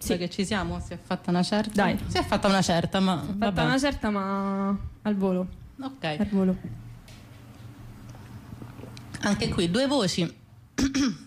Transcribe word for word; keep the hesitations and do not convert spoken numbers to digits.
Sì. Che ci siamo? Si è fatta una certa? Dai. Si è fatta una certa, ma Si è fatta vabbè. una certa, ma al volo. Ok. Al volo. Anche qui due voci